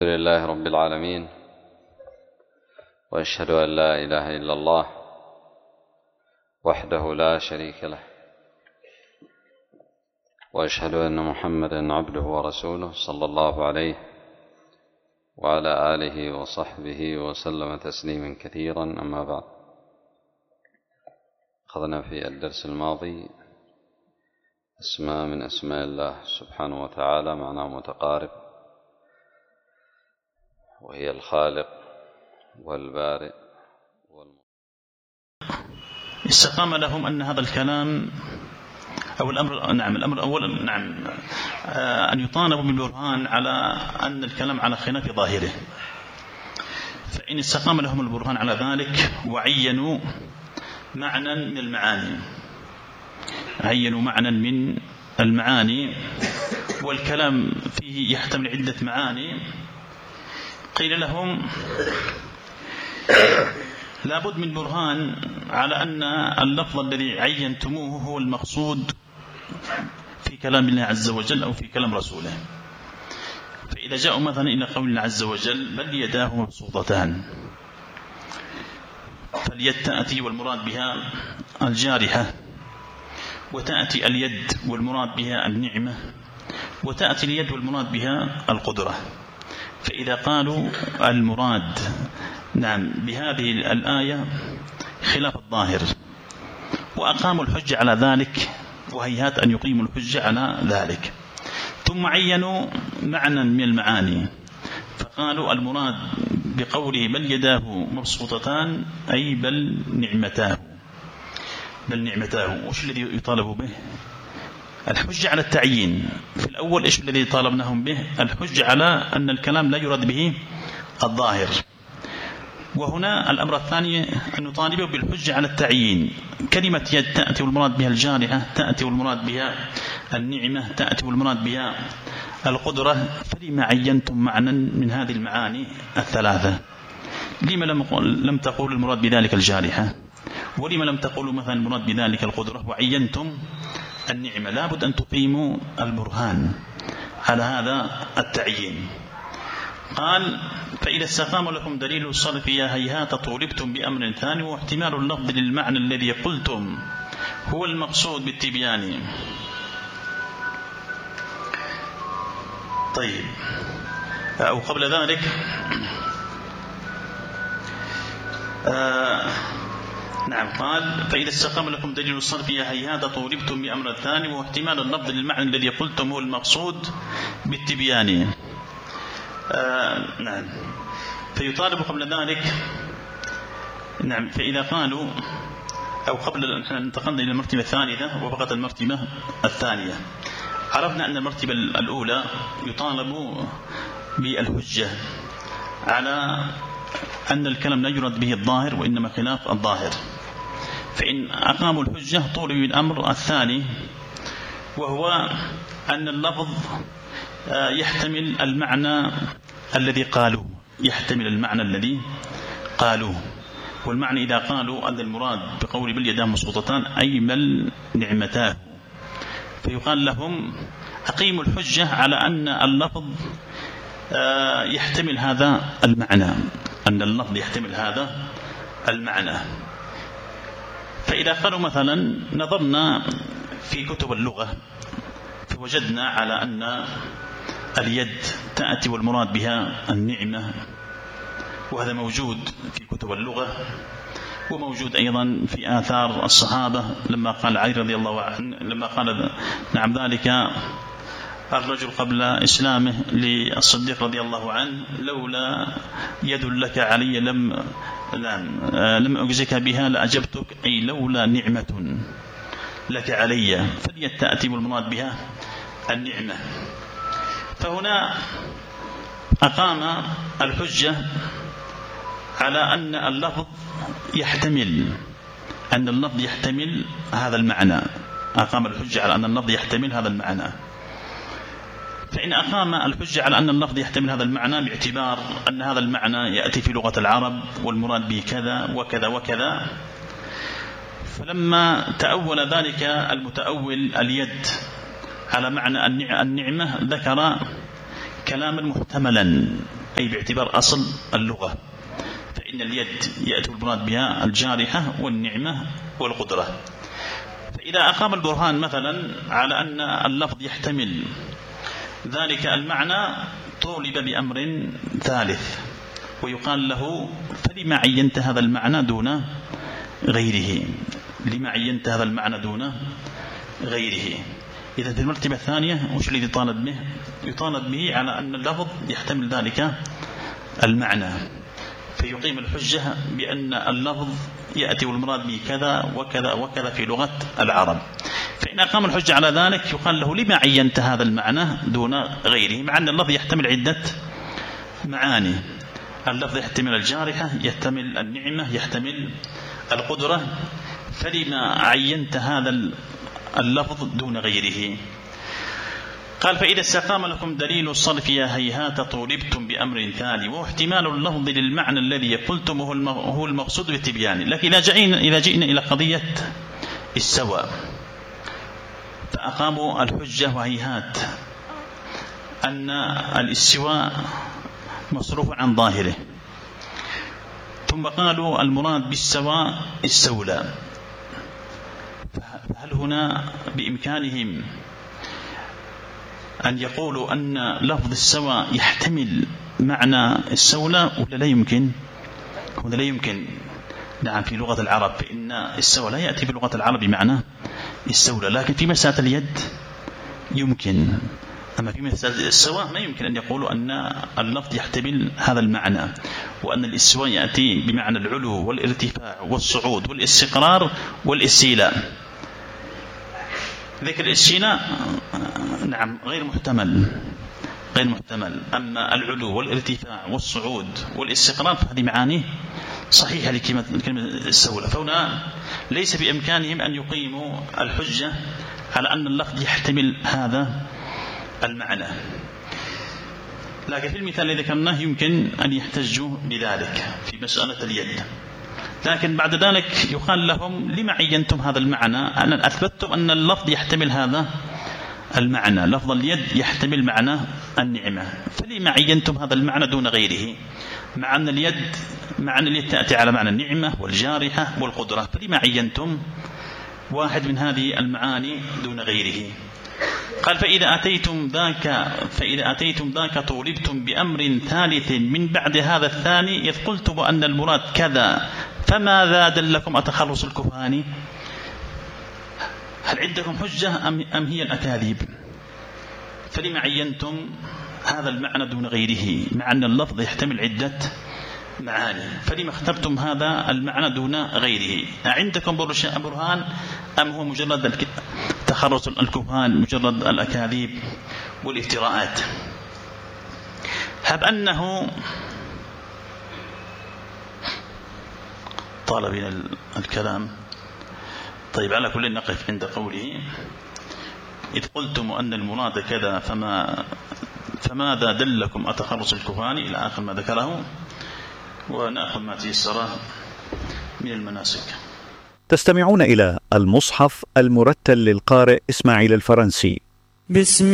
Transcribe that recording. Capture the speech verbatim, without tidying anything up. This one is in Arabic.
الحمد لله رب العالمين، وأشهد أن لا إله إلا الله وحده لا شريك له، وأشهد أن محمدا عبده ورسوله صلى الله عليه وعلى آله وصحبه وسلم تسليما كثيرا. أما بعد، أخذنا في الدرس الماضي اسماء من أسماء الله سبحانه وتعالى معناه متقارب، وهي الخالق والبارئ والمصور. استقام لهم أن هذا الكلام أو الأمر نعم الأمر الأول نعم أن يطالبوا بالبرهان على أن الكلام على خلاف ظاهره، فإن استقام لهم البرهان على ذلك وعينوا معنى من المعاني عينوا معنى من المعاني والكلام فيه يحتمل عدة معاني، قيل لهم لابد من برهان على أن اللفظ الذي عينتموه هو المقصود في كلام الله عز وجل أو في كلام رسوله. فإذا جاءوا مثلا إلى قول الله عز وجل بل يداه مبسوطتان، فاليد تأتي والمراد بها الجارحة، وتأتي اليد والمراد بها النعمة، وتأتي اليد والمراد بها القدرة. فإذا قالوا المراد نعم بهذه الآية خلاف الظاهر وأقاموا الحجة على ذلك، وهيهات أن يقيموا الحجة على ذلك، ثم عينوا معنى من المعاني فقالوا المراد بقوله بل يداه مبسوطتان أي بل نعمتاه بل نعمتاه. وش الذي يطالب به؟ الحجة على التعيين. في الأول إيش الذي طالبناهم به؟ الحجة على أن الكلام لا يراد به الظاهر. وهنا الأمر الثاني أن نطالبه بالحجة على التعيين. كلمة يد تأتي والمراد بها الجارحة، تأتي والمراد بها النعمة، تأتي والمراد بها القدرة، فلما عينتم معنى من هذه المعاني الثلاثة؟ لما لم تقولوا المراد بذلك الجارحة؟ ولما لم تقولوا مثلا المراد بذلك القدرة وعينتم النعمة؟ لابد أن تقيموا البرهان على هذا التعيين. قال فإذا استقام لكم دليل الصرف يا هيهات طولبتم بأمر ثاني، واحتمال اللفظ للمعنى الذي قلتم هو المقصود بالتبيان. طيب، أو قبل ذلك آه نعم قال فإذا استقام لكم دليل الصرف يا هيهات طولبتم بأمر ثاني، واحتمال اللفظ للمعنى الذي قلتم هو المقصود بالتبيان. آه نعم فيطالب قبل ذلك نعم فإذا قالوا أو قبل أن انتقلنا إلى المرتبة الثالثة وبقت المرتبة الثانية، عرفنا أن المرتبة الأولى يطالب بالحجة على أن الكلام لا يراد به الظاهر وإنما خلاف الظاهر، فإن أقاموا الحجة طولوا بالأمر الثاني، وهو أن اللفظ يحتمل المعنى الذي قالوه يحتمل المعنى الذي قالوه والمعنى إذا قالوا أن المراد بقول بل يداه مبسوطتان أي بل نعمتاه، فيقال لهم أقيموا الحجة على أن اللفظ يحتمل هذا المعنى أن اللفظ يحتمل هذا المعنى. فإذا قالوا مثلا نظرنا في كتب اللغة فوجدنا على أن اليد تأتي والمراد بها النعمة، وهذا موجود في كتب اللغة وموجود أيضا في آثار الصحابة لما قال علي رضي الله عنه لما قال نعم ذلك الرجل قبل إسلامه للصديق رضي الله عنه لولا يد لك علي لم لم أجزك بها لأجبتك، أي لولا نعمة لك علي، فاليد تأتي والمراد بها النعمة. فهنا أقام الحجة على أن اللفظ يحتمل أن اللفظ يحتمل هذا المعنى أقام الحجة على أن اللفظ يحتمل هذا المعنى. فإن أقام الحجة على أن اللفظ يحتمل هذا المعنى باعتبار أن هذا المعنى يأتي في لغة العرب والمراد به كذا وكذا وكذا، فلما تأول ذلك المتأول اليد على معنى النعمة ذكر كلاما محتملا أي باعتبار أصل اللغة، فإن اليد يأتي المراد بها الجارحة والنعمة والقدرة. فإذا أقام البرهان مثلا على أن اللفظ يحتمل ذلك المعنى طولب بأمر ثالث ويقال له فلما عينت هذا المعنى دون غيره، لما عينت هذا المعنى دون غيره. إذا في المرتبة الثانية وش الذي يطالب به؟ يطالب به على أن اللفظ يحتمل ذلك المعنى، فيقيم الحجة بأن اللفظ يأتي والمراد به كذا وكذا وكذا في لغة العرب. فإن أقام الحجة على ذلك يقال له لما عينت هذا المعنى دون غيره، مع أن اللفظ يحتمل عدة معاني. اللفظ يحتمل الجارحة، يحتمل النعمة، يحتمل القدرة، فلما عينت هذا اللفظ دون غيره؟ قال فإذا استقام لكم دليل الصرف يا هيهات طولبتم بأمر ثاني، وهو احتمال اللفظ للمعنى الذي قلتم هو المقصود بالتبيان. لكن إذا جئنا, إذا جئنا إلى قضية السواء فأقاموا الحجة وهيهات أن الاستواء مصروف عن ظاهره، ثم قالوا المراد بالسواء السولى. فهل هنا بإمكانهم أن يقولوا أن لفظ السواء يحتمل معنى السولى ولا لا يمكن؟ هذا لا يمكن. نعم في لغة العرب فإن السواء لا يأتي في لغة العرب بمعنى السولى، لكن في مسألة اليد يمكن. أما في مسألة السواء ما يمكن أن يقولوا أن اللفظ يحتمل هذا المعنى، وأن الاستواء يأتي بمعنى العلو والارتفاع والصعود والاستقرار والاستيلاء. ذكر الاستيلاء نعم غير محتمل غير محتمل أما العلو والارتفاع والصعود والاستقرار فهذه معاني صحيحة لكلمة السولة. فهنا ليس بإمكانهم أن يقيموا الحجة على أن اللفظ يحتمل هذا المعنى، لكن في المثال الذي ذكرناه يمكن أن يحتجوا بذلك في مسألة اليد. لكن بعد ذلك يقال لهم لما عينتم هذا المعنى؟ أن أثبتتم أن اللفظ يحتمل هذا المعنى، لفظ اليد يحتمل معنى النعمة، فلما عينتم هذا المعنى دون غيره؟ مع أن اليد مع أن اليد تأتي على معنى النعمة والجارحة والقدرة، فلما عينتم واحد من هذه المعاني دون غيره؟ قال فإذا أتيتم ذاك فإذا أتيتم ذاك طولبتم بأمر ثالث من بعد هذا الثاني، إذ قلتم أن المراد كذا فماذا دلكم أتخلص الكفاني؟ هل عندكم حجة أم, أم هي الأكاذيب؟ فلما عينتم هذا المعنى دون غيره مع أن اللفظ يحتمل عدة معاني؟ فلما اخترتم هذا المعنى دون غيره؟ عندكم برهان أم هو مجرد تخرص الكفان، مجرد الأكاذيب والافتراءات؟ هب أنه طال بنا الكلام. طيب على كل نقف عند قوله إذ قلتم أن المراد كذا فما فماذا دلكم أتخرص الكفان إلى آخر ما ذكره، ونأخذ ما تيسر من المناسك. تستمعون إلى المصحف المرتل للقارئ إسماعيل الفرنسي. بسم